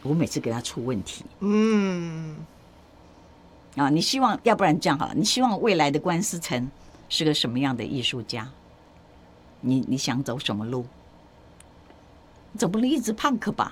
我每次给他出问题。你希望，要不然这样好了，你希望未来的关思成是个什么样的艺术家？你想走什么路？总不能一直punk吧？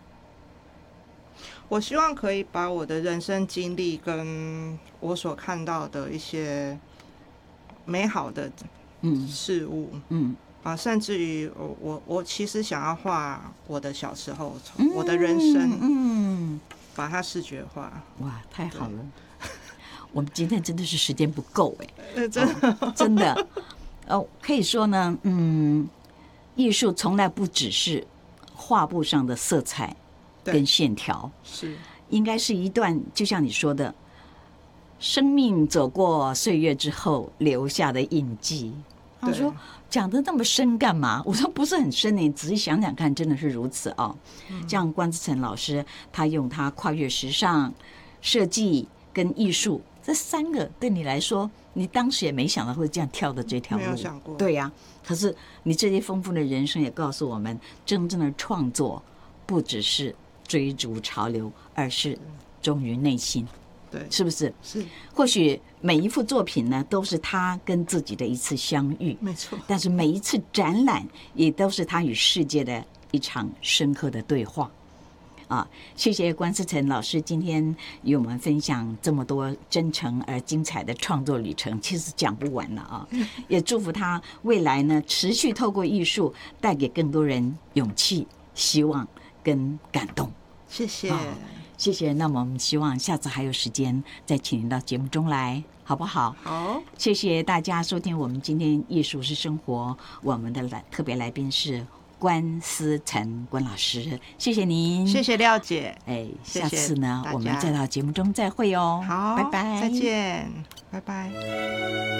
我希望可以把我的人生经历跟我所看到的一些美好的事物，甚至于我其实想要画我的小时候，我的人生，把它视觉化。 哇，太好了！我们今天真的是时间不够真的可以说呢，艺术从来不只是画布上的色彩跟线条， 是应该是一段，就像你说的，生命走过岁月之后留下的印记。他说讲得那么深干嘛？我说不是很深，你仔细想想看，真的是如此像关之成老师，他用他跨越时尚、设计跟艺术这三个，对你来说，你当时也没想到会这样跳的这条路， 没有想过。 对呀，可是你这些丰富的人生也告诉我们，真正的创作不只是追逐潮流，而是忠于内心。 对， 是不是？ 是。 或许每一幅作品呢，都是他跟自己的一次相遇， 没错。 但是每一次展览，也都是他与世界的一场深刻的对话。谢谢关思成老师今天与我们分享这么多真诚而精彩的创作旅程，其实讲不完了也祝福他未来呢，持续透过艺术带给更多人勇气、希望跟感动。 谢谢。 谢谢，那么我们希望下次还有时间再请您到节目中来，好不好？ 好， 谢谢大家收听我们今天艺术是生活，我们的特别来宾是关思成关老师，谢谢您， 谢谢廖姐。 下次呢，我们再到节目中再会哦。 好， 拜拜， 再见，拜拜。